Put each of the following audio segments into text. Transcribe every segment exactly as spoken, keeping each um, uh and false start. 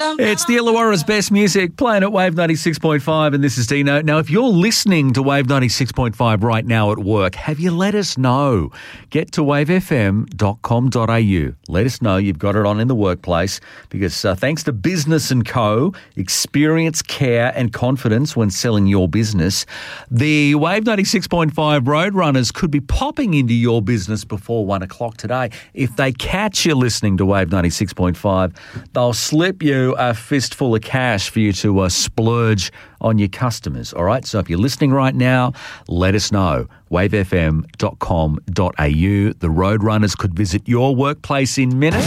It's the Illawarra's best music playing at Wave ninety-six point five, and this is Dino. Now, if you're listening to Wave ninety-six point five right now at work, have you let us know? Get to wave f m dot com dot a u. Let us know you've got it on in the workplace because uh, thanks to Business and Co, experience, care and confidence when selling your business, the Wave ninety-six point five Roadrunners could be popping into your business before one o'clock today. If they catch you listening to Wave ninety-six point five, they'll slip you a fistful of cash for you to uh, splurge on your customers, all right? So if you're listening right now, let us know. wave f m dot com dot a u. The Roadrunners could visit your workplace in minutes.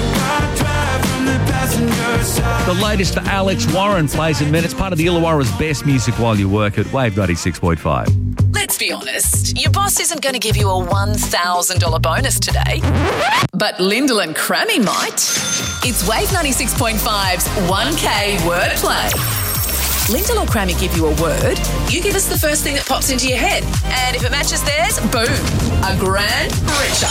The latest for Alex Warren plays in minutes, part of the Illawarra's best music while you work at Wave ninety-six point five. Let's be honest, your boss isn't going to give you a one thousand dollars bonus today, but Lyndall and Crammy might. It's Wave ninety-six point five's one K wordplay. Lyndall or Crammy give you a word, you give us the first thing that pops into your head, and if it matches theirs, boom, a grand richer.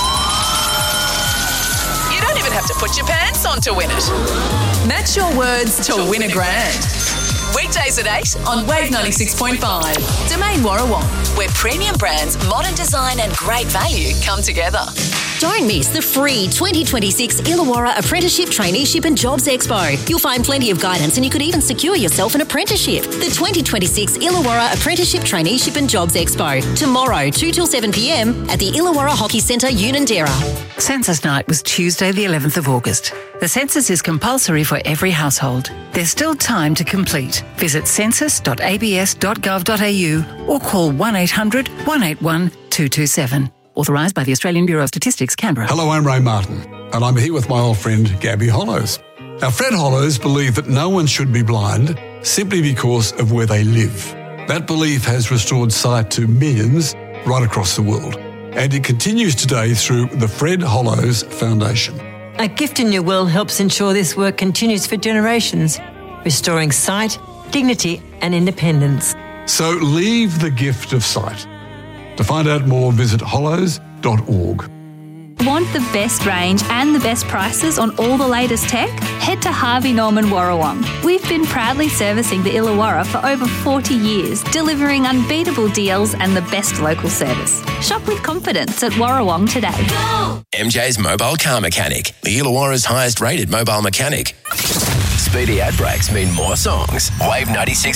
You don't even have to put your pants on to win it. Match your words to, to win a grand. Weekdays at eight on Wave ninety-six point five. Domain Warrawong, where premium brands, modern design and great value come together. Don't miss the free twenty twenty-six Illawarra Apprenticeship, Traineeship and Jobs Expo. You'll find plenty of guidance and you could even secure yourself an apprenticeship. The twenty twenty-six Illawarra Apprenticeship, Traineeship and Jobs Expo. Tomorrow, two till seven p m at the Illawarra Hockey Centre, Unanderra. Census night was Tuesday the eleventh of August. The census is compulsory for every household. There's still time to complete. Visit census dot a b s dot gov dot a u or call one eight hundred, one eight one, two two seven. Authorised by the Australian Bureau of Statistics, Canberra. Hello, I'm Ray Martin, and I'm here with my old friend Gabby Hollows. Now, Fred Hollows believed that no one should be blind simply because of where they live. That belief has restored sight to millions right across the world, and it continues today through the Fred Hollows Foundation. A Gift in Your Will helps ensure this work continues for generations, restoring sight, dignity and independence. So leave the gift of sight. To find out more, visit hollows dot org. Want the best range and the best prices on all the latest tech? Head to Harvey Norman Warrawong. We've been proudly servicing the Illawarra for over forty years, delivering unbeatable deals and the best local service. Shop with confidence at Warrawong today. Go! M J's Mobile Car Mechanic, the Illawarra's highest rated mobile mechanic. Speedy ad breaks mean more songs. Wave ninety-six